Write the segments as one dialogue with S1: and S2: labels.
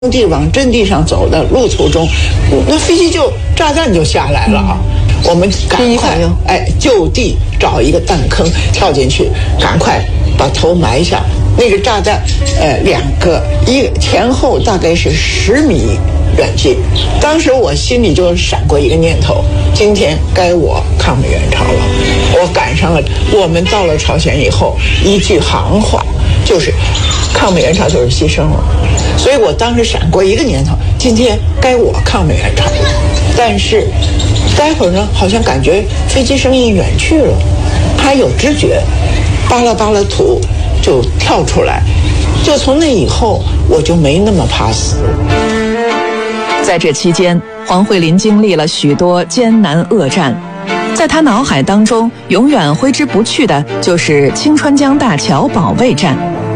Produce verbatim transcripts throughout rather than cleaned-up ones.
S1: 地往阵地上走的路途中，那飞机就炸弹就下来了啊！嗯、我们赶快哎就地找一个弹坑跳进去，赶快把头埋下。那个炸弹，呃，两个一前后大概是十米远近。当时我心里就闪过一个念头：今天该我抗美援朝了。我赶上了，我们到了朝鲜以后，一句行话就是抗美援朝就是牺牲了。所以我当时闪过一个念头：今天该我抗美援朝了。但是待会儿呢，好像感觉飞机声音远去了，还有知觉，扒拉扒拉土就跳出来。就从那以后，我就没那么怕死。
S2: 在这期间，黄惠林经历了许多艰难恶战，在他脑海当中永远挥之不去的就是清川江大桥保卫战。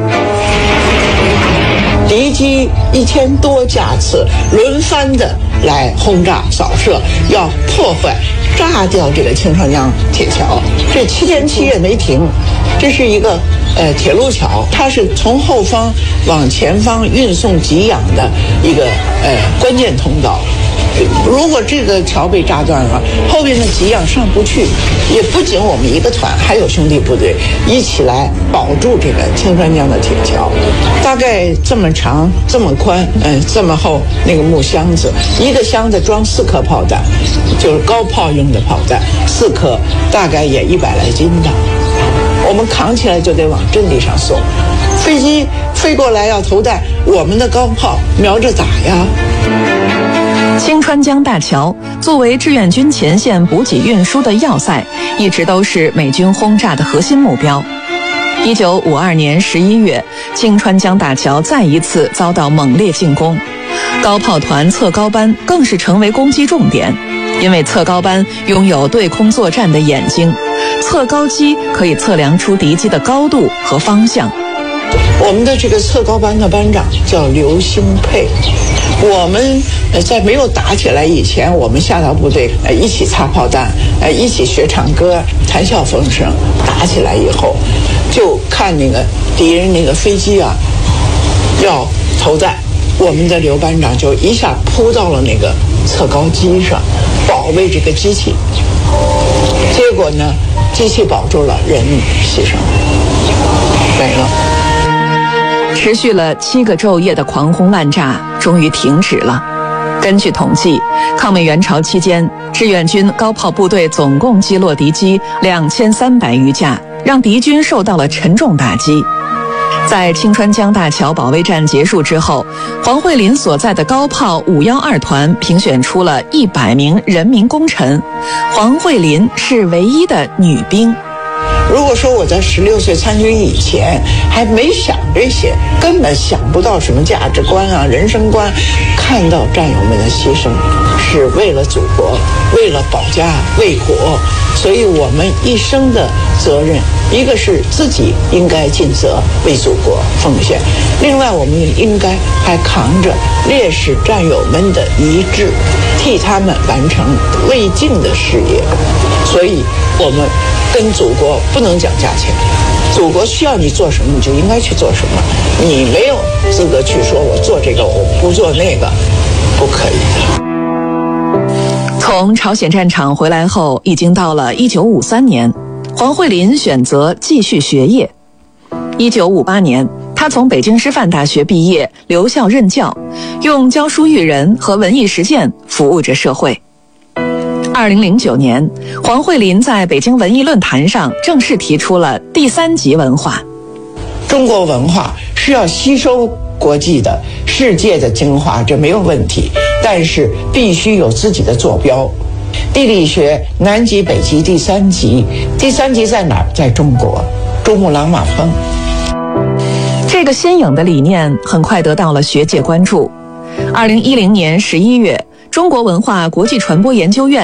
S1: 敌机一千多架次轮番的来轰炸扫射，要破坏炸掉这个清川江铁桥，这七天七夜没停。这是一个呃铁路桥，它是从后方往前方运送给养的一个呃关键通道。如果这个桥被炸断了，后边的给养上不去。也不仅我们一个团，还有兄弟部队一起来保住这个清川江的铁桥。大概这么长这么宽嗯这么厚那个木箱子，一个箱子装四颗炮弹，就是高炮用的炮弹，四颗大概也一百来斤的，我们扛起来就得往阵地上送。飞机飞过来要投弹，我们的高炮瞄着打呀。
S2: 清川江大桥作为志愿军前线补给运输的要塞，一直都是美军轰炸的核心目标。一九五二年十一月，清川江大桥再一次遭到猛烈进攻，高炮团侧高班更是成为攻击重点。因为侧高班拥有对空作战的眼睛，侧高机可以测量出敌机的高度和方向。
S1: 我们的这个侧高班的班长叫刘兴佩。我们在没有打起来以前，我们下到部队呃一起擦炮弹，呃一起学唱歌，谈笑风生。打起来以后，就看那个敌人那个飞机啊要投弹，我们的刘班长就一下扑到了那个侧高机上，保卫这个机器。结果呢，机器保住了，人牺牲没了。
S2: 持续了七个昼夜的狂轰滥炸终于停止了。根据统计，抗美援朝期间，志愿军高炮部队总共击落敌机两千三百余架，让敌军受到了沉重打击。在清川江大桥保卫战结束之后，黄惠林所在的高炮五一二团评选出了一百名人民功臣，黄惠林是唯一的女兵。
S1: 如果说我在十六岁参军以前还没想这些，根本想不到什么价值观啊、人生观，看到战友们的牺牲是为了祖国，为了保家卫国，所以我们一生的责任，一个是自己应该尽责为祖国奉献，另外我们应该还扛着烈士战友们的遗志，替他们完成未尽的事业。所以我们跟祖国不能讲价钱，祖国需要你做什么你就应该去做什么，你没有资格去说我做这个我不做那个，不可以的。
S2: 从朝鲜战场回来后，已经到了一九五三年，黄惠林选择继续学业。一九五八年，他从北京师范大学毕业，留校任教，用教书育人和文艺实践服务着社会。二零零九年，黄惠林在北京文艺论坛上正式提出了第三级文化。
S1: 中国文化是要吸收国际的、世界的精华，这没有问题，但是必须有自己的坐标。地理学南极、北极第三级，第三级在哪儿？在中国，珠穆朗玛峰。
S2: 这个新颖的理念很快得到了学界关注。二零一零年十一月，中国文化国际传播研究院